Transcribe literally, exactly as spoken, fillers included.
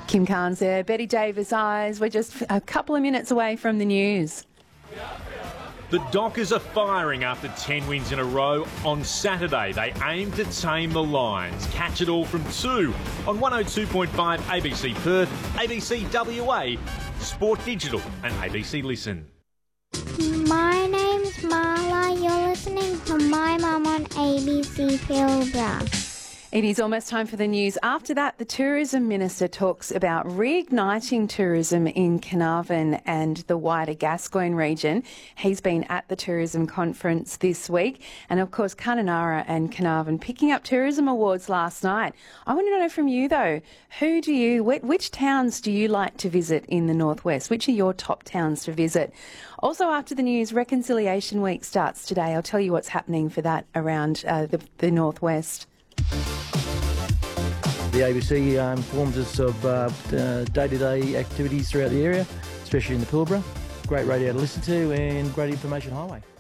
Kim Carnes there, Betty Davis Eyes. We're just a couple of minutes away from the news. The Dockers are firing after ten wins in a row. On Saturday, they aim to tame the Lions. Catch it all from two on one oh two point five A B C Perth, A B C W A, Sport Digital and A B C Listen. My name's Marla. You're listening to My Mum on A B C Pilbara. It is almost time for the news. After that, the Tourism Minister talks about reigniting tourism in Carnarvon and the wider Gascoyne region. He's been at the tourism conference this week. And of course, Kununurra and Carnarvon picking up tourism awards last night. I want to know from you though, who do you, which towns do you like to visit in the northwest? Which are your top towns to visit? Also after the news, Reconciliation Week starts today. I'll tell you what's happening for that around uh, the, the northwest. The A B C uh, informs us of uh, uh, day-to-day activities throughout the area, especially in the Pilbara. Great radio to listen to and great information highway.